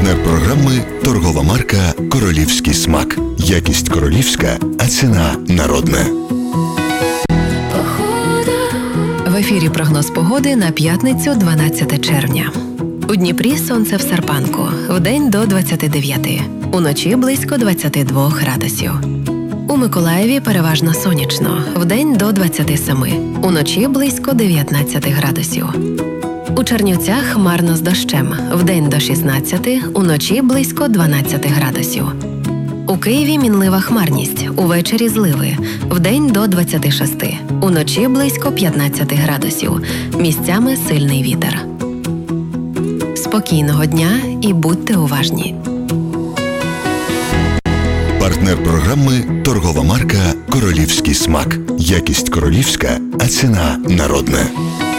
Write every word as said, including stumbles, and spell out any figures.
Партнер програми – торгова марка «Королівський смак». Якість королівська, а ціна народна. В ефірі прогноз погоди на п'ятницю, дванадцяте червня. У Дніпрі сонце в серпанку, вдень до двадцяти дев'яти, уночі близько двадцяти двох градусів. У Миколаєві переважно сонячно, вдень до двадцяти семи, уночі близько дев'ятнадцяти градусів. У Чернівцях хмарно з дощем, вдень до шістнадцяти, уночі близько дванадцяти градусів. У Києві мінлива хмарність, увечері зливи, вдень до двадцяти шести, уночі близько п'ятнадцяти градусів, місцями сильний вітер. Спокійного дня і будьте уважні. Партнер програми – торгова марка «Королівський смак». Якість королівська, а ціна народна.